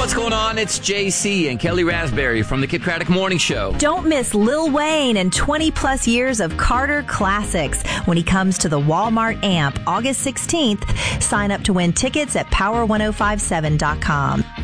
What's going on? It's JC and Kelly Raspberry from the Kid Craddock Morning Show. Don't miss Lil Wayne and 20 plus years of Carter classics when he comes to the Walmart Amp August 16th. Sign up to win tickets at power1057.com.